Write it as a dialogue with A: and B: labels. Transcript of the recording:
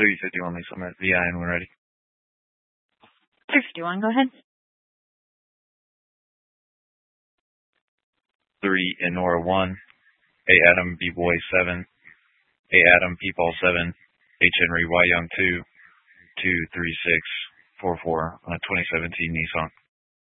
A: 351 Lisa, I'm at VI and we're ready.
B: 351, go ahead.
A: 3 Enora 1, A Adam B Boy 7, A Adam P Paul 7, H Henry Y Young 2, 23644 on a 2017 Nissan.